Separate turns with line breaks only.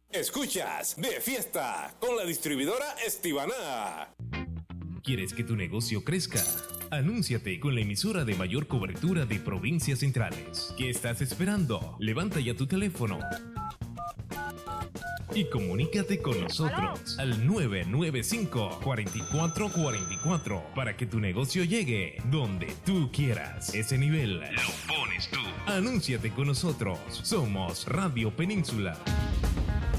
Escuchas De Fiesta con la distribuidora Estivaná.
¿Quieres que tu negocio crezca? Anúnciate con la emisora de mayor cobertura de provincias centrales. ¿Qué estás esperando? Levanta ya tu teléfono y comunícate con nosotros al 995-4444 para que tu negocio llegue donde tú quieras. Ese nivel lo pones tú. Anúnciate con nosotros. Somos Radio Península.